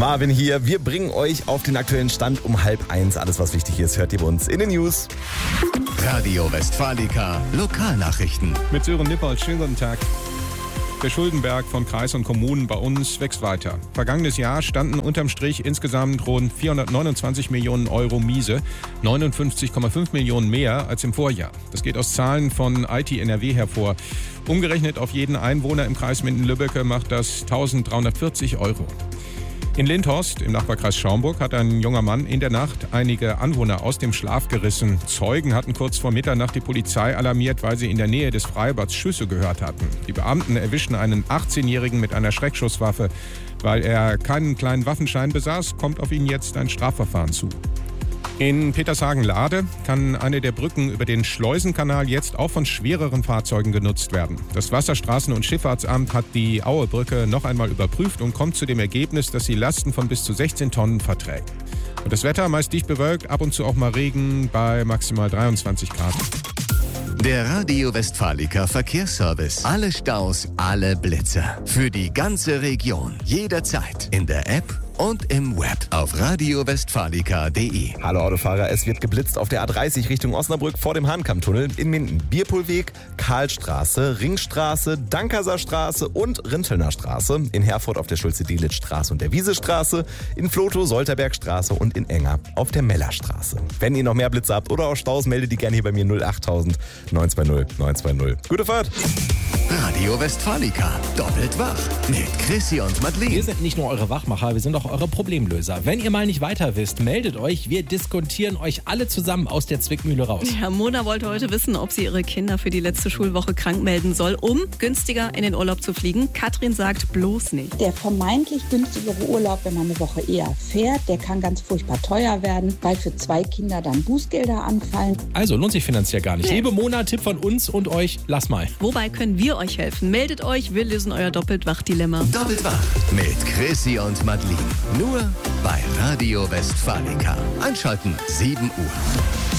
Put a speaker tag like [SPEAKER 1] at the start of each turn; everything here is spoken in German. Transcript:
[SPEAKER 1] Marvin hier. Wir bringen euch auf den aktuellen Stand um 12:30. Alles, was wichtig ist, hört ihr bei uns in den News.
[SPEAKER 2] Radio Westfalica Lokalnachrichten.
[SPEAKER 3] Mit Sören Nippold, schönen guten Tag. Der Schuldenberg von Kreis und Kommunen bei uns wächst weiter. Vergangenes Jahr standen unterm Strich insgesamt rund 429 Millionen Euro miese, 59,5 Millionen mehr als im Vorjahr. Das geht aus Zahlen von IT NRW hervor. Umgerechnet auf jeden Einwohner im Kreis Minden-Lübbecke macht das 1.340 Euro. In Lindhorst, im Nachbarkreis Schaumburg, hat ein junger Mann in der Nacht einige Anwohner aus dem Schlaf gerissen. Zeugen hatten kurz vor Mitternacht die Polizei alarmiert, weil sie in der Nähe des Freibads Schüsse gehört hatten. Die Beamten erwischten einen 18-Jährigen mit einer Schreckschusswaffe. Weil er keinen kleinen Waffenschein besaß, kommt auf ihn jetzt ein Strafverfahren zu. In Petershagen-Lahde kann eine der Brücken über den Schleusenkanal jetzt auch von schwereren Fahrzeugen genutzt werden. Das Wasserstraßen- und Schifffahrtsamt hat die Auebrücke noch einmal überprüft und kommt zu dem Ergebnis, dass sie Lasten von bis zu 16 Tonnen verträgt. Und das Wetter meist dicht bewölkt, ab und zu auch mal Regen bei maximal 23 Grad.
[SPEAKER 2] Der Radio Westfalica Verkehrsservice. Alle Staus, alle Blitzer. Für die ganze Region. Jederzeit. In der App und im Web auf radiowestfalica.de.
[SPEAKER 1] Hallo Autofahrer, es wird geblitzt auf der A30 Richtung Osnabrück vor dem Hahnkammtunnel in Minden. Bierpohlweg, Karlstraße, Ringstraße, Dankerser Straße und Rintelner Straße. In Herford auf der Schulze-Delitzsch-Straße und der Wiesestraße. In Flotow, Solterbergstraße und in Enger auf der Mellerstraße. Wenn ihr noch mehr Blitze habt oder auch Staus, meldet die gerne hier bei mir 08000 920 920. Gute Fahrt!
[SPEAKER 2] Radio Westfalica. Doppelt wach. Mit Chrissy und Madeleine.
[SPEAKER 4] Wir sind nicht nur eure Wachmacher, wir sind auch eure Problemlöser. Wenn ihr mal nicht weiter wisst, meldet euch. Wir diskontieren euch alle zusammen aus der Zwickmühle raus.
[SPEAKER 5] Ja, Mona wollte heute wissen, ob sie ihre Kinder für die letzte Schulwoche krank melden soll, um günstiger in den Urlaub zu fliegen. Katrin sagt bloß nicht.
[SPEAKER 6] Der vermeintlich günstigere Urlaub, wenn man eine Woche eher fährt, der kann ganz furchtbar teuer werden, weil für 2 Kinder dann Bußgelder anfallen.
[SPEAKER 4] Also lohnt sich finanziell gar nicht.
[SPEAKER 5] Nee.
[SPEAKER 4] Liebe Mona, Tipp von uns und euch, lass mal.
[SPEAKER 5] Wobei können wir euch helfen? Meldet euch, wir lösen euer Doppelt-Wach-Dilemma.
[SPEAKER 2] Doppelt wach. Mit Chrissy und Madeleine. Nur bei Radio Westfalica. Einschalten 7 Uhr.